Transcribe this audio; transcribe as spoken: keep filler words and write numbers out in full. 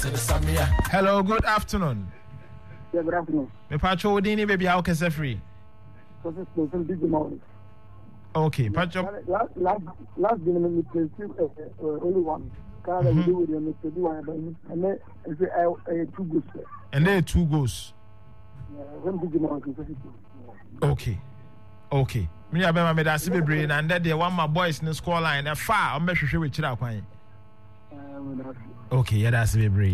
Hello, good afternoon. Yeah, good afternoon. Me Pacho Wodini baby how can free? Okay, Pacho. Last last last dinner me play only one. Canada we do with you me to do one and then it's two goals. And there two goals. When big mountain. Okay. Okay. Me abema me da sibe brain and that the one my boys in the score line that far on be hwehwe with chira kwan. Okay, yeah, that's sibe brain.